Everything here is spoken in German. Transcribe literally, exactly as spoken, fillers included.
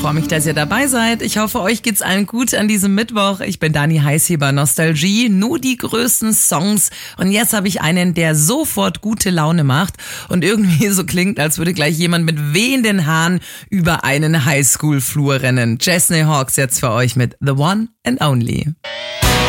freue mich, dass ihr dabei seid. Ich hoffe, euch geht's allen gut an diesem Mittwoch. Ich bin Dani Heißheber, Nostalgie, nur die größten Songs. Und jetzt habe ich einen, der sofort gute Laune macht und irgendwie so klingt, als würde gleich jemand mit wehenden Haaren über einen Highschool-Flur rennen. Chesney Hawkes jetzt für euch mit The One and Only.